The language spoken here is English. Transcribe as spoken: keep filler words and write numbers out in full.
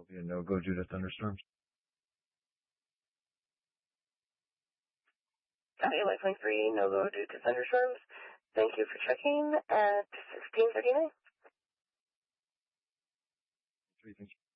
Will be a no-go due to thunderstorms. Okay, Lifeline three, no-go due to thunderstorms. Thank you for checking at sixteen thirty-nine. Three things.